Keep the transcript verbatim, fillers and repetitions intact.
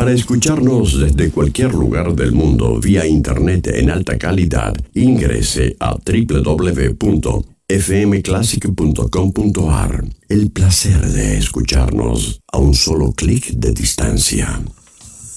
Para escucharnos desde cualquier lugar del mundo vía internet en alta calidad, ingrese a doble u doble u doble u punto f m classic punto com punto a r. El placer de escucharnos a un solo clic de distancia.